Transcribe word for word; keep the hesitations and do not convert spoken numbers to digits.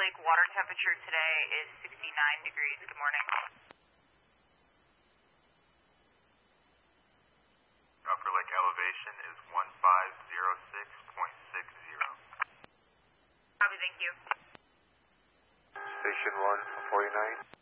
Lake water temperature today is sixty-nine degrees. Good morning. Upper Lake elevation is one five zero six point six zero. Copy, thank you. Station one forty-nine.